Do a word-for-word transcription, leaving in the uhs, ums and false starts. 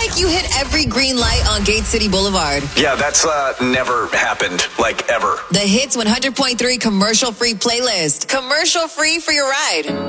like you hit every green light on Gate City Boulevard. Yeah, that's uh, never happened, like ever. The Hits one hundred point three commercial-free playlist. Commercial-free for your ride.